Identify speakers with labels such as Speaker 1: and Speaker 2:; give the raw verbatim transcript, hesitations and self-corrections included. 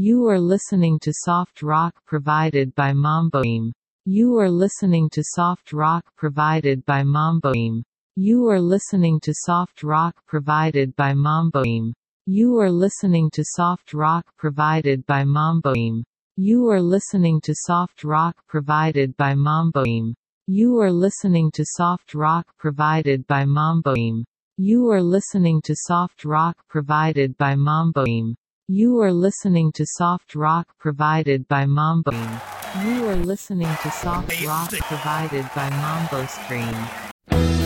Speaker 1: You are listening to soft rock provided by Mamboim. You are listening to soft rock provided by Mamboim. You are listening to soft rock provided by Mamboim. You are listening to soft rock provided by Mamboim. You are listening to soft rock provided by Mamboim. You are listening to soft rock provided by Mamboim. You are listening to soft rock provided by Mamboim. You are listening to soft rock provided by Mamboim. You are listening to soft rock provided by Mambo Stream.